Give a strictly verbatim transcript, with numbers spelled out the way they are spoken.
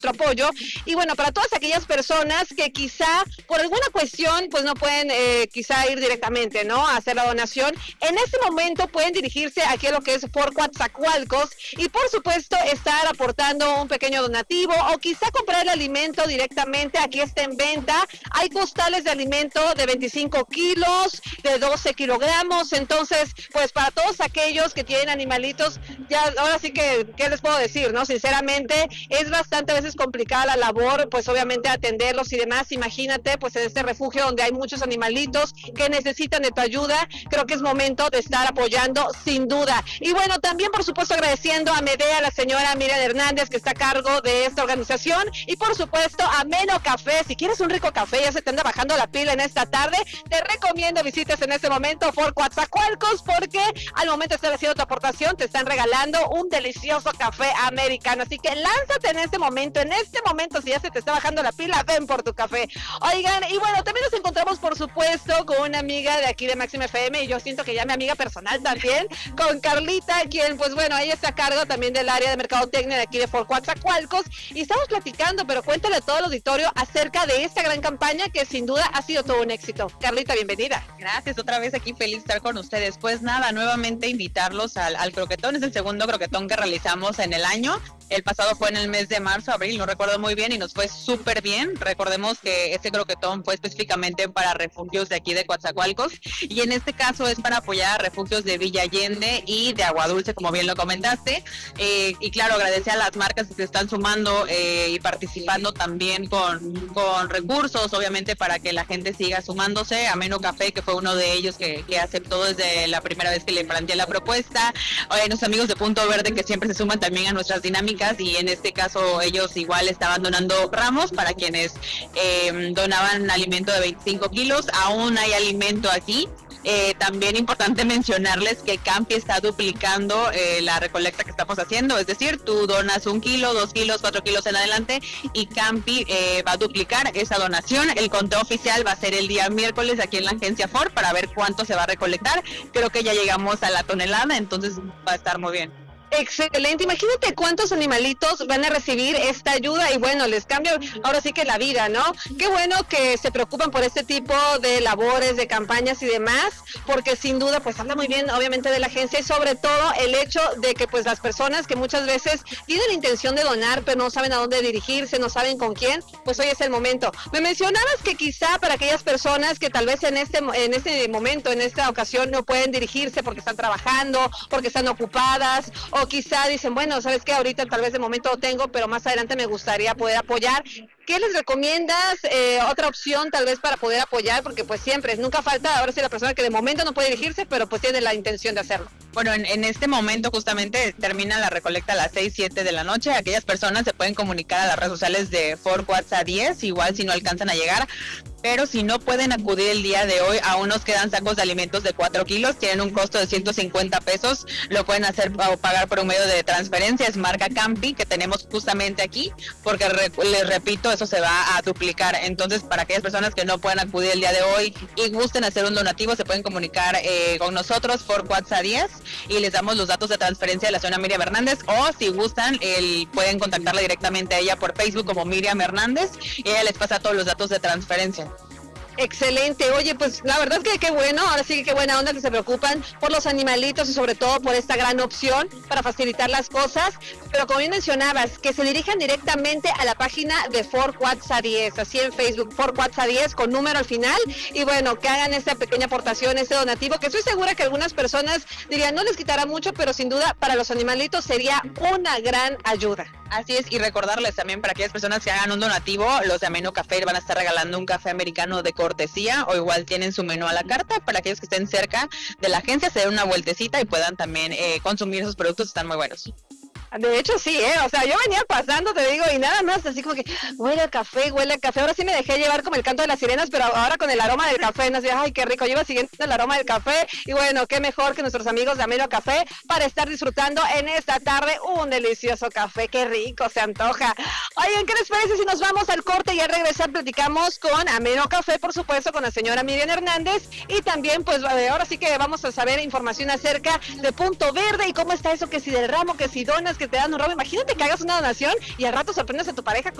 apoyo. Y bueno, para todas aquellas personas que quizá por alguna cuestión pues no pueden eh, quizá ir directamente, ¿no?, a hacer la donación, en este momento pueden dirigirse aquí a lo que es Fort Coatzacoalcos y por supuesto estar aportando un pequeño donativo o quizá comprar el alimento directamente. Aquí está en venta, hay costales de alimento de veinticinco kilos, de doce kilogramos, entonces pues para todos aquellos que tienen animalitos, ya ahora sí que, ¿qué les puedo decir, no? Sinceramente es bastante a veces complicada la labor, pues obviamente atenderlos y demás. Imagínate pues en este refugio donde hay muchos animalitos que necesitan de tu ayuda, creo que es momento de estar apoyando sin duda. Y bueno, también por supuesto agradeciendo a Medea, a la señora Miriam Hernández, que está a cargo de esta organización, y por supuesto a Meno Café. Si quieres un rico café, ya se te anda bajando la pila en esta tarde, te recomiendo visites en este momento Fort Coatzacoalcos, porque al momento de estar haciendo tu aportación te están regalando un delicioso café americano, así que lánzate en este momento, en este momento si ya se te está bajando la pila, ven por tu café. Oigan, y bueno, también nos encontramos por supuesto con una amiga de aquí de Máxima F M, y yo siento que ya mi amiga personal también, con Carlita, quien pues bueno, ella está a cargo también del área de mercadotecnia de aquí de Fort Coatzacoalcos, y estamos platicando, pero cuéntale a todo el auditorio acerca de esta gran campaña que sin duda ha sido todo un éxito. Carlita, bienvenida. Gracias, otra vez aquí feliz de estar con ustedes. Pues nada, nuevamente invitarlos al, al croquetón, es el segundo croquetón que realizamos en el año. El pasado fue en el mes de marzo, abril, no recuerdo muy bien, y nos fue súper bien. Recordemos que este croquetón fue específicamente para refugios de aquí de Coatzacoalcos, y en este caso es para apoyar a refugios de Villa Allende y de Agua Dulce, como bien lo comentaste. Eh, y claro, agradecer a las marcas que se están sumando eh, y participando también con, con recursos, obviamente, para que la gente siga sumándose. A Meno Café, que fue uno de ellos que, que aceptó desde la primera vez que le planteé la propuesta. Eh, nuestros amigos de Punto Verde, que siempre se suman también a nuestras dinámicas, y en este caso ellos igual estaban donando ramos para quienes eh, donaban alimento de veinticinco kilos. Aún hay alimento aquí. Eh, también importante mencionarles que Campi está duplicando eh, la recolecta que estamos haciendo, es decir, tú donas un kilo, dos kilos, cuatro kilos en adelante, y Campi eh, va a duplicar esa donación. El conteo oficial va a ser el día miércoles aquí en la agencia Ford para ver cuánto se va a recolectar. Creo que ya llegamos a la tonelada, entonces va a estar muy bien. Excelente, imagínate cuántos animalitos van a recibir esta ayuda y bueno, les cambia ahora sí que la vida, ¿no? Qué bueno que se preocupan por este tipo de labores, de campañas y demás, porque sin duda pues habla muy bien obviamente de la agencia, y sobre todo el hecho de que pues las personas que muchas veces tienen la intención de donar pero no saben a dónde dirigirse, no saben con quién, pues hoy es el momento. Me mencionabas que quizá para aquellas personas que tal vez en este, en este momento, en esta ocasión no pueden dirigirse porque están trabajando, porque están ocupadas, o quizá dicen, bueno, sabes que ahorita tal vez de momento lo tengo, pero más adelante me gustaría poder apoyar. ¿Qué les recomiendas? Eh, otra opción tal vez para poder apoyar, porque pues siempre, nunca falta, ahora sí la persona que de momento no puede dirigirse, pero pues tiene la intención de hacerlo. Bueno, en, en este momento justamente termina la recolecta a las seis, siete de la noche. Aquellas personas se pueden comunicar a las redes sociales de Fort Coatza diez, igual si no alcanzan a llegar. Pero si no pueden acudir el día de hoy, aún nos quedan sacos de alimentos de cuatro kilos, tienen un costo de ciento cincuenta pesos, lo pueden hacer o pagar por un medio de transferencia, es marca Campi, que tenemos justamente aquí, porque re, les repito, eso se va a duplicar. Entonces, para aquellas personas que no puedan acudir el día de hoy y gusten hacer un donativo, se pueden comunicar eh, con nosotros, Fort Coatza diez, y les damos los datos de transferencia de la señora Miriam Hernández, o si gustan, el, pueden contactarla directamente a ella por Facebook como Miriam Hernández, y ella les pasa todos los datos de transferencia. Excelente, oye, pues la verdad que qué bueno, ahora sí que qué buena onda que se preocupan por los animalitos y sobre todo por esta gran opción para facilitar las cosas, pero como bien mencionabas, que se dirijan directamente a la página de Fort Coatza diez, así en Facebook, Fort Coatza diez con número al final, y bueno, que hagan esta pequeña aportación, este donativo, que estoy segura que algunas personas dirían no les quitará mucho, pero sin duda para los animalitos sería una gran ayuda. Así es, y recordarles también para aquellas personas que hagan un donativo, los de Ameno Café van a estar regalando un café americano de cortesía, o igual tienen su menú a la carta para aquellos que estén cerca de la agencia, se den una vueltecita y puedan también eh, consumir esos productos, están muy buenos. De hecho sí, ¿eh? O sea, yo venía pasando, te digo, y nada más, así como que huele a café, huele a café. Ahora sí me dejé llevar como el canto de las sirenas, pero ahora con el aroma del café, no sé, ay, qué rico. Yo iba siguiendo el aroma del café, y bueno, qué mejor que nuestros amigos de Ameno Café para estar disfrutando en esta tarde un delicioso café. Qué rico, se antoja. Oigan, ¿qué les parece si nos vamos al corte y al regresar platicamos con Ameno Café, por supuesto, con la señora Miriam Hernández, y también, pues, ahora sí que vamos a saber información acerca de Punto Verde y cómo está eso, que si del ramo, que si donas, que te dan un robo. Imagínate que hagas una donación y al rato sorprendes a tu pareja